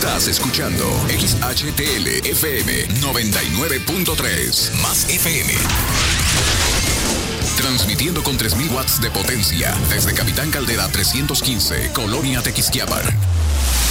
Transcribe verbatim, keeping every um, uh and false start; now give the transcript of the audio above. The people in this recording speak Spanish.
Estás escuchando X H T L F M noventa y nueve punto tres más F M. Transmitiendo con tres mil watts de potencia desde Capitán Caldera trescientos quince, Colonia Tequisquiapan.